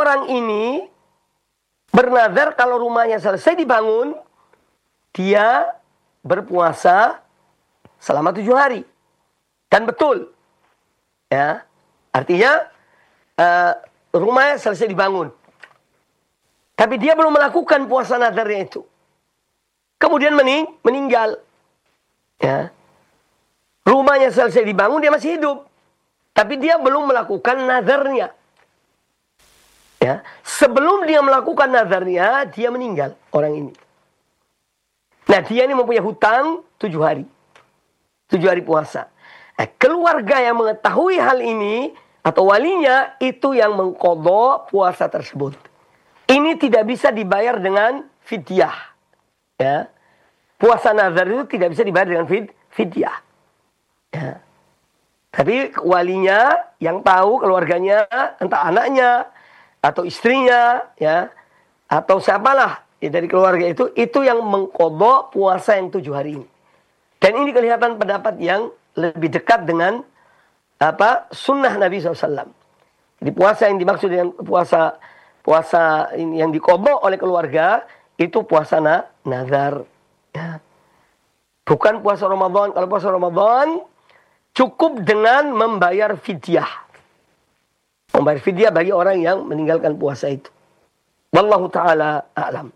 orang ini bernazar kalau rumahnya selesai dibangun, dia berpuasa selama 7 hari. Dan betul. Ya, artinya rumahnya selesai dibangun. Tapi dia belum melakukan puasa nazarnya itu. Kemudian meninggal. Ya. Rumahnya selesai dibangun, dia masih hidup. Tapi dia belum melakukan nazarnya. Ya. Sebelum dia melakukan nazarnya, dia meninggal, orang ini. Nah, dia ini mempunyai hutang 7 hari. 7 hari puasa. Keluarga yang mengetahui hal ini, atau walinya, itu yang mengqadha puasa tersebut. Ini tidak bisa dibayar dengan fidyah. Ya. Puasa nazar itu tidak bisa dibayar dengan fidyah. Ya. Tapi walinya yang tahu, keluarganya, entah anaknya atau istrinya, ya, atau siapalah ya, dari keluarga itu yang mengqadha puasa yang 7 hari ini. Dan ini kelihatan pendapat yang lebih dekat dengan sunnah Nabi SAW. Jadi puasa yang dimaksud dengan puasa ini yang diqadha oleh keluarga itu puasa nazar. Ya. Bukan puasa Ramadan. Kalau puasa Ramadan cukup dengan membayar fidyah. Membayar fidyah bagi orang yang meninggalkan puasa itu. Wallahu ta'ala a'lam.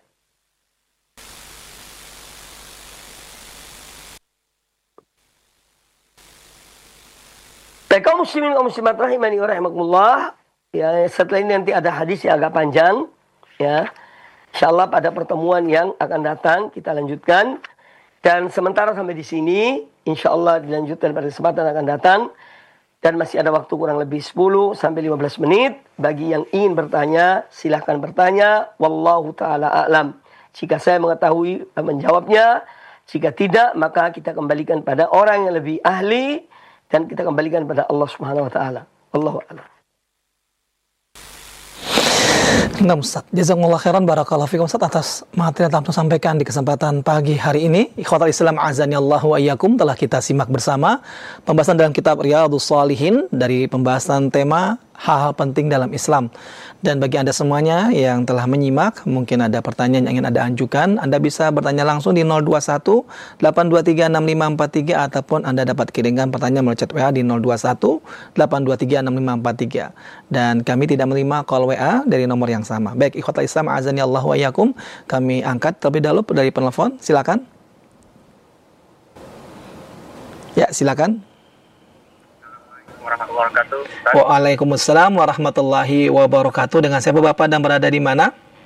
Baik, kaum muslimin kaum muslimat rahimani wa rahimakumullah. Ya, setelah ini nanti ada hadis yang agak panjang. Ya. Insyaallah pada pertemuan yang akan datang kita lanjutkan. Dan sementara sampai di sini, insyaallah dilanjutkan pada kesempatan yang akan datang. Dan masih ada waktu kurang lebih 10 sampai 15 menit. Bagi yang ingin bertanya, silahkan bertanya. Wallahu ta'ala a'lam. Jika saya mengetahui menjawabnya. Jika tidak, maka kita kembalikan pada orang yang lebih ahli. Dan kita kembalikan pada Allah subhanahu wa ta'ala. Wallahu a'lam. Nah Ustaz, jazakumullah khairan, barakallahu fikum Ustaz atas materi yang telah sampaikan di kesempatan pagi hari ini. Ikhwatal Islam azanillahu wa iyyakum, telah kita simak bersama pembahasan dalam kitab Riyadhus Shalihin dari pembahasan tema hal-hal penting dalam Islam. Dan bagi Anda semuanya yang telah menyimak, mungkin ada pertanyaan yang ingin Anda ajukan, Anda bisa bertanya langsung di 021 823 6543 ataupun Anda dapat kirimkan pertanyaan melalui chat WA di 021 823 6543. Dan kami tidak menerima call WA dari nomor yang sama. Baik, ikhwatal Islam azani Allah wa iyyakum, kami angkat terlebih dahulu dari penelpon. Silakan. Ya, silakan. Waalaikumsalam warahmatullahi wabarakatuh. Dengan siapa Bapak dan berada di mana?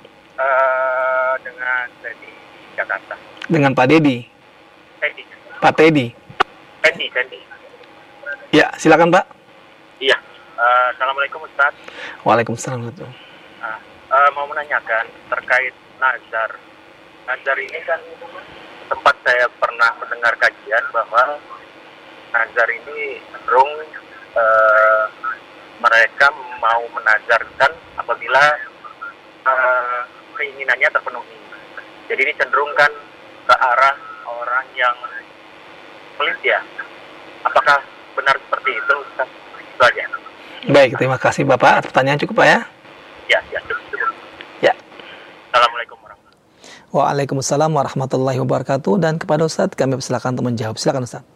Dengan Dedi, Jakarta. Dengan Pak Dedi. Teddy. Pak Teddy. Teddy. Ya, silakan Pak. Iya. Assalamualaikum Ustaz. Waalaikumsalam. Mau menanyakan terkait nazar. Nazar ini kan tempat saya pernah mendengar kajian bahwa nazar ini cenderung mereka mau menazarkan apabila keinginannya terpenuhi. Jadi ini cenderung kan ke arah orang yang pelit ya. Apakah benar seperti itu Ustaz? Itu aja. Baik, terima kasih Bapak. Pertanyaan cukup Pak ya? Ya, cukup. Ya. Assalamualaikum warahmatullahi wabarakatuh. Waalaikumsalam warahmatullahi wabarakatuh. Dan kepada Ustaz kami persilakan untuk menjawab. Silakan Ustaz.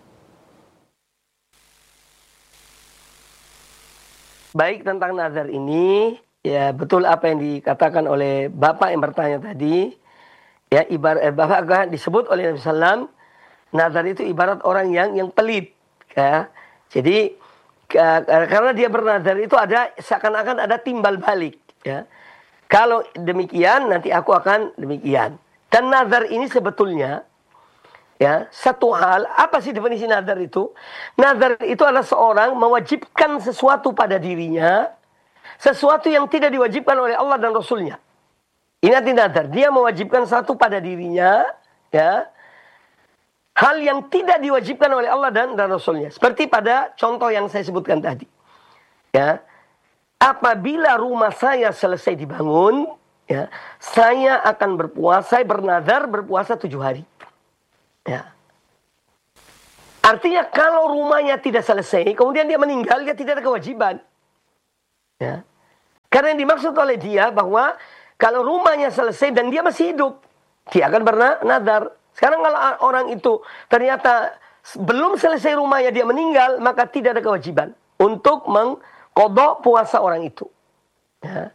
Baik, tentang nazar ini, ya betul apa yang dikatakan oleh Bapak yang bertanya tadi. Ya, Bapak disebut oleh Nabi SAW, nazar itu ibarat orang yang pelit. Ya. Jadi, karena dia bernazar itu ada, seakan-akan ada timbal balik. Ya. Kalau demikian, nanti aku akan demikian. Dan nazar ini sebetulnya, ya, satu hal, apa sih definisi nazar itu? Nazar itu adalah seorang mewajibkan sesuatu pada dirinya, sesuatu yang tidak diwajibkan oleh Allah dan Rasulnya. Ini arti nazar. Dia mewajibkan satu pada dirinya, ya, hal yang tidak diwajibkan oleh Allah dan Rasulnya. Seperti pada contoh yang saya sebutkan tadi. Ya, apabila rumah saya selesai dibangun, ya, saya akan berpuasa, bernazar berpuasa 7 hari. Ya. Artinya kalau rumahnya tidak selesai, kemudian dia meninggal, dia tidak ada kewajiban. Ya. Karena yang dimaksud oleh dia bahwa kalau rumahnya selesai dan dia masih hidup, dia akan bernadar. Sekarang kalau orang itu ternyata belum selesai rumahnya dia meninggal, maka tidak ada kewajiban untuk mengqadha puasa orang itu. Ya.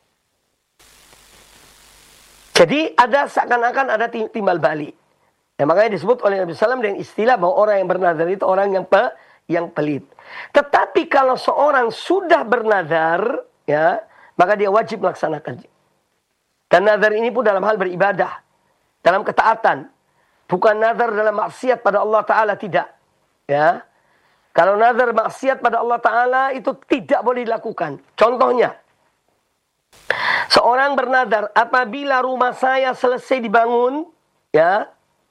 Jadi ada seakan-akan ada timbal balik. Ya, makanya disebut oleh Nabi SAW dengan istilah bahwa orang yang bernadar itu orang yang pelit. Tetapi kalau seorang sudah bernadar, ya, maka dia wajib melaksanakannya. Dan nazar ini pun dalam hal beribadah, dalam ketaatan, bukan nazar dalam maksiat pada Allah Taala, tidak. Ya, kalau nazar maksiat pada Allah Taala itu tidak boleh dilakukan. Contohnya, seorang bernazar, apabila rumah saya selesai dibangun, ya,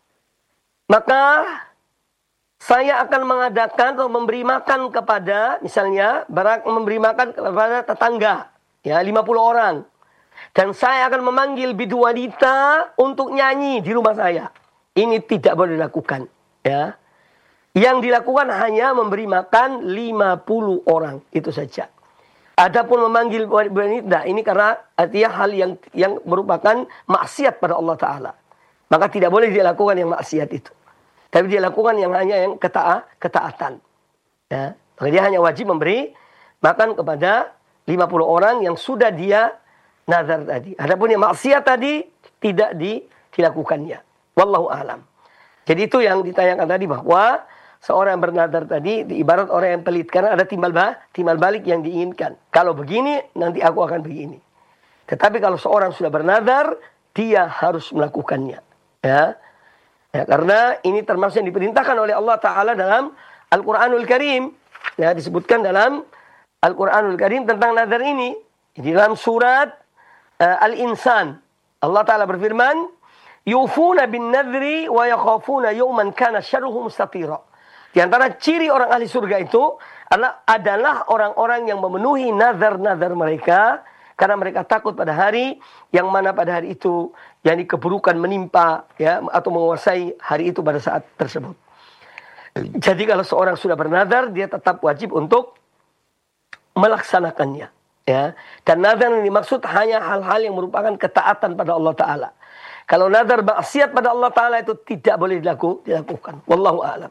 maka saya akan mengadakan atau memberi makan kepada, misalnya, memberi makan kepada tetangga, ya, 50 orang. Dan saya akan memanggil bidu wanita untuk nyanyi di rumah saya. Ini tidak boleh dilakukan, ya. Yang dilakukan hanya memberi makan 50 orang, itu saja. Adapun memanggil wanita, ini karena artinya hal yang merupakan maksiat pada Allah Ta'ala. Maka tidak boleh dilakukan yang maksiat itu. Tapi dia lakukan yang hanya yang ketaatan. Ya. Maka dia hanya wajib memberi makan kepada 50 orang yang sudah dia nazar tadi. Adapun yang maksiat tadi tidak dilakukannya. Wallahu a'lam. Jadi itu yang ditanyakan tadi, bahwa seorang yang bernazar tadi ibarat orang yang pelit. Karena ada timbal balik yang diinginkan. Kalau begini, nanti aku akan begini. Tetapi kalau seorang sudah bernazar, dia harus melakukannya. Ya. Ya, karena ini termasuk yang diperintahkan oleh Allah Ta'ala dalam Al-Quranul Karim. Ya, disebutkan dalam Al-Quranul Karim tentang nazar ini. Di dalam surat Al-Insan, Allah Ta'ala berfirman, yufuna bin nadri wa yakhafuna yawman kana syarruhu mustatira. Di antara ciri orang ahli surga itu adalah orang-orang yang memenuhi nazar-nazar mereka, karena mereka takut pada hari yang mana pada hari itu yakni keburukan menimpa, ya, atau menguasai hari itu pada saat tersebut. Jadi kalau seorang sudah bernazar, dia tetap wajib untuk melaksanakannya, ya. Dan nazar yang dimaksud hanya hal-hal yang merupakan ketaatan pada Allah Ta'ala. Kalau nazar maksiat pada Allah Ta'ala itu tidak boleh dilakukan. Wallahu a'lam.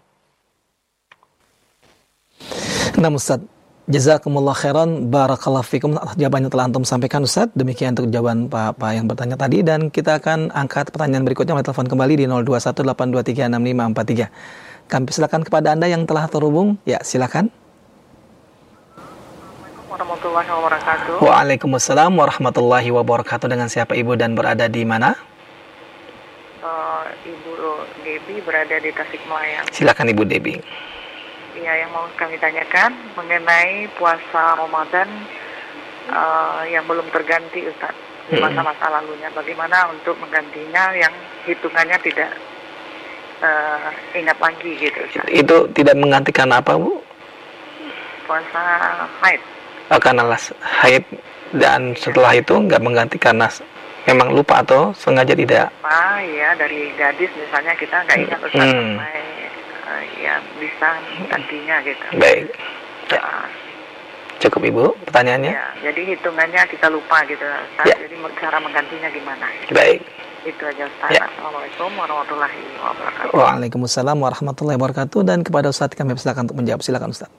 Nah, Ustaz, jazakumullah khairan, barakallahu fikum atas jawaban yang telah antum sampaikan, Ustaz. Demikian untuk jawaban Pak yang bertanya tadi, dan kita akan angkat pertanyaan berikutnya melalui telepon kembali di 0218236543. Kami silakan kepada Anda yang telah terhubung. Ya, silakan. Assalamualaikum warahmatullahi wabarakatuh. Waalaikumsalam warahmatullahi wabarakatuh. Dengan siapa Ibu dan berada di mana? Ibu Debi berada di Tasikmalaya. Silakan Ibu Debi. Ya, yang mau kami tanyakan mengenai puasa Ramadan yang belum terganti, Ustaz, di masa-masa lalunya. Bagaimana untuk menggantinya yang hitungannya tidak ingat lagi gitu, Ustaz. Itu tidak menggantikan apa, Bu? Puasa haid. Karena haid, dan setelah itu nggak mengganti karena memang lupa atau sengaja tidak? Ya, dari gadis misalnya kita nggak ingat, Ustaz, sampai ya bisa gantinya gitu. Baik. Ya. Cukup Ibu pertanyaannya? Ya, jadi hitungannya kita lupa gitu, Ustaz. Ya. Jadi cara menggantinya gimana? Baik. Itu aja, Ustaz. Ya. Assalamualaikum warahmatullahi wabarakatuh. Waalaikumsalam warahmatullahi wabarakatuh. Dan kepada Ustaz kami silakan untuk menjawab. Silakan Ustaz.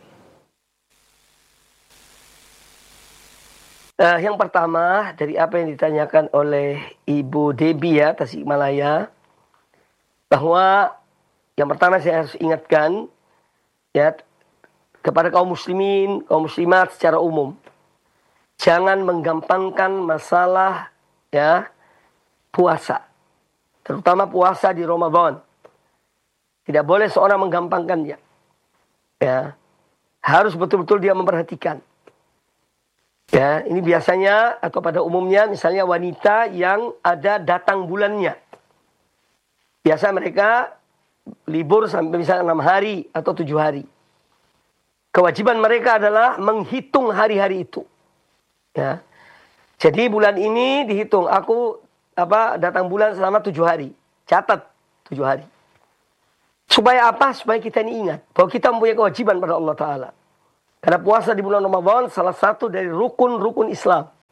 Yang pertama dari apa yang ditanyakan oleh Ibu Debi, ya, Tasikmalaya, bahwa yang pertama saya harus ingatkan, ya, kepada kaum muslimin, kaum muslimat secara umum, jangan menggampangkan masalah, ya, puasa, terutama puasa di Ramadan. Tidak boleh seorang menggampangkannya, ya, harus betul-betul dia memperhatikan. Ya, ini biasanya atau pada umumnya misalnya wanita yang ada datang bulannya. Biasa mereka libur sampai misalnya 6 hari atau 7 hari. Kewajiban mereka adalah menghitung hari-hari itu. Ya. Jadi bulan ini dihitung, aku datang bulan selama 7 hari. Catat 7 hari. Supaya apa? Supaya kita ini ingat bahwa kita mempunyai kewajiban pada Allah Ta'ala. Karena puasa di bulan Ramadan salah satu dari rukun-rukun Islam.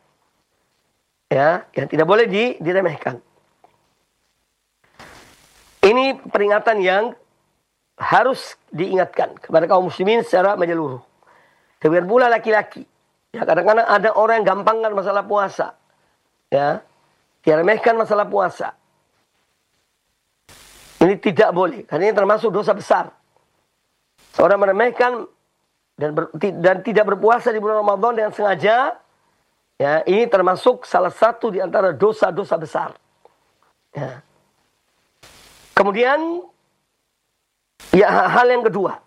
Ya, yang tidak boleh diremehkan. Ini peringatan yang harus diingatkan kepada kaum muslimin secara menyeluruh. Demikian pula laki-laki. Ya, kadang-kadang ada orang yang gampangkan masalah puasa. Ya, diremehkan masalah puasa. Ini tidak boleh, karena ini termasuk dosa besar. Seorang meremehkan dan tidak berpuasa di bulan Ramadan dengan sengaja, ya, ini termasuk salah satu di antara dosa-dosa besar. Ya. Kemudian, ya, hal yang kedua,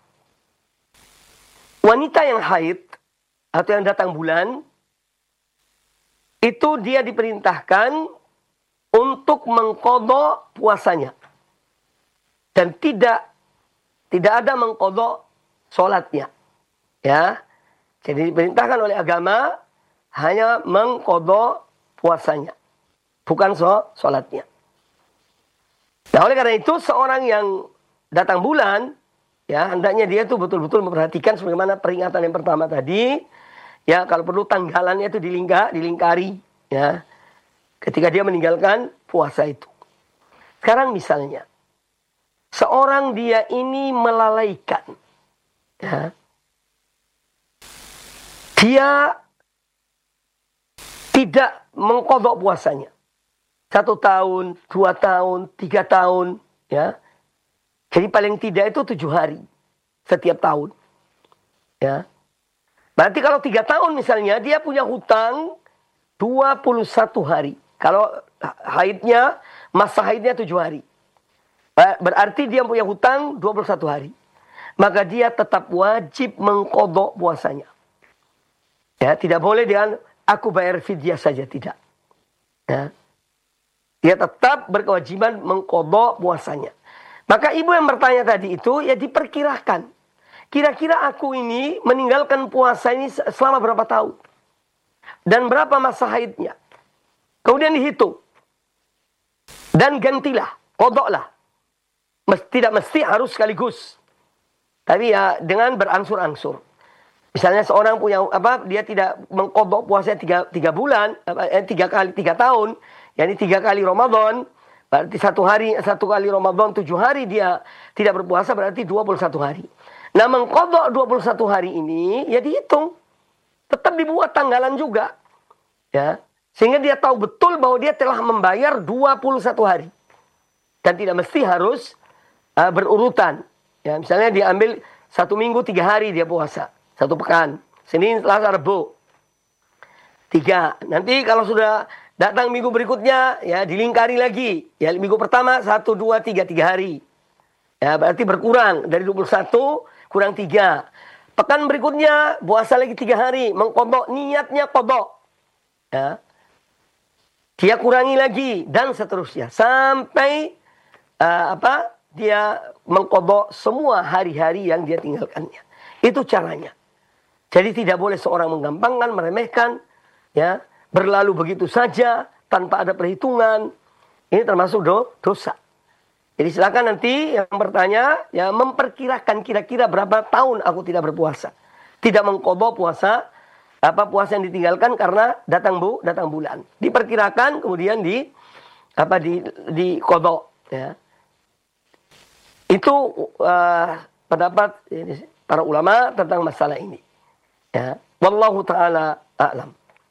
wanita yang haid atau yang datang bulan, itu dia diperintahkan untuk mengqadha puasanya. Dan tidak ada mengqadha sholatnya. Ya. Jadi diperintahkan oleh agama hanya mengqadha puasanya. Bukan sholatnya. Nah, oleh karena itu seorang yang datang bulan, ya, hendaknya dia itu betul-betul memperhatikan sebagaimana peringatan yang pertama tadi. Ya, kalau perlu tanggalannya itu dilingkari. Ya. Ketika dia meninggalkan puasa itu. Sekarang misalnya. Seorang dia ini melalaikan. Ya. Dia tidak mengqadha puasanya. 1 tahun, 2 tahun, 3 tahun. Ya. Jadi paling tidak itu 7 hari. Setiap tahun. Ya. Berarti kalau 3 tahun misalnya, dia punya hutang 21 hari. Kalau haidnya, masa haidnya 7 hari. Berarti dia punya hutang 21 hari. Maka dia tetap wajib mengqadha puasanya. Ya, tidak boleh dengan aku bayar fidyah saja, tidak. Ya. Dia tetap berkewajiban mengqadha puasanya. Maka ibu yang bertanya tadi itu ya diperkirakan. Kira-kira aku ini meninggalkan puasa ini selama berapa tahun? Dan berapa masa haidnya? Kemudian dihitung. Dan gantilah, qadha-lah. Tidak mesti harus sekaligus. Tapi ya dengan berangsur-angsur. Misalnya seorang punya dia tidak mengqadha puasanya 3 bulan, 3 tahun, yakni 3 kali Ramadan, berarti 1 kali Ramadan 7 hari dia tidak berpuasa, berarti 21 hari. Nah, mengqadha 21 hari ini ya dihitung. Tetap dibuat tanggalan juga. Ya. Sehingga dia tahu betul bahwa dia telah membayar 21 hari. Dan tidak mesti harus berurutan. Ya, misalnya dia ambil 1 minggu 3 hari dia puasa. 1 pekan. Senin, Selasa, Rabu. 3. Nanti kalau sudah datang minggu berikutnya, ya dilingkari lagi. Ya, minggu pertama 1, 2, 3 hari. Ya, berarti berkurang. Dari 21, kurang 3. Pekan berikutnya, puasa lagi 3 hari. Mengqadha, niatnya qadha. Ya. Dia kurangi lagi. Dan seterusnya. Sampai, dia mengqadha semua hari-hari yang dia tinggalkannya. Itu caranya. Jadi tidak boleh seorang menggampangkan, meremehkan, ya, berlalu begitu saja tanpa ada perhitungan. Ini termasuk dosa. Jadi silakan nanti yang bertanya ya memperkirakan kira-kira berapa tahun aku tidak berpuasa. Tidak mengqadha puasa yang ditinggalkan karena datang bulan. Diperkirakan kemudian di qadha, ya. Itu pendapat para ulama tentang masalah ini. Ya, wallahu taala a'lam.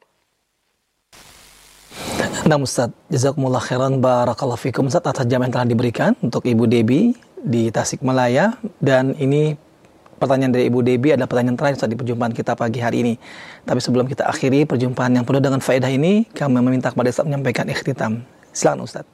Nah Ustaz, jazakumullah khairan, barakallahu fikum Ustaz atas jam yang telah diberikan untuk Ibu Debbie di Tasikmalaya. Dan ini pertanyaan dari Ibu Debbie adalah pertanyaan terakhir Ustaz di perjumpaan kita pagi hari ini. Tapi sebelum kita akhiri perjumpaan yang penuh dengan faedah ini, kami meminta kepada Ustaz menyampaikan ikhtitam. Silakan Ustaz.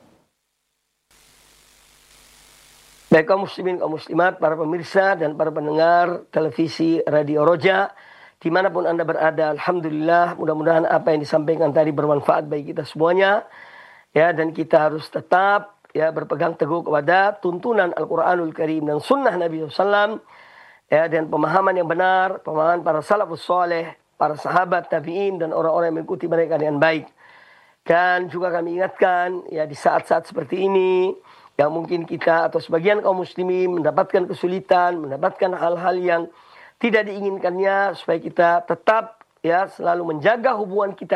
Baik kaum muslimin, kaum muslimat, para pemirsa dan para pendengar televisi Radio Roja, dimanapun Anda berada, alhamdulillah, mudah-mudahan apa yang disampaikan tadi bermanfaat bagi kita semuanya. Ya, dan kita harus tetap ya berpegang teguh kepada tuntunan Al-Qur'anul Karim dan sunnah Nabi SAW, ya, dan pemahaman yang benar, pemahaman para salafus saleh, para sahabat, tabi'in, dan orang-orang yang mengikuti mereka dengan baik. Dan juga kami ingatkan, ya, di saat-saat seperti ini, yang mungkin kita atau sebagian kaum muslimin mendapatkan kesulitan, mendapatkan hal-hal yang tidak diinginkannya, supaya kita tetap ya selalu menjaga hubungan kita